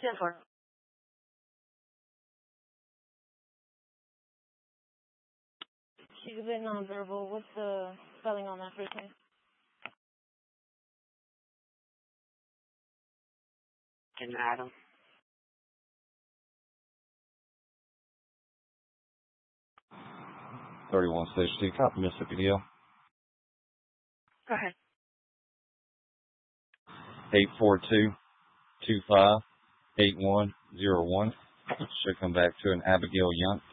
10-4. She's a bit nonverbal. What's the spelling on that first name? And Adam. 3162, copy Mississippi Deal. Go ahead. 842-25-8101. Should come back to an Abigail Young.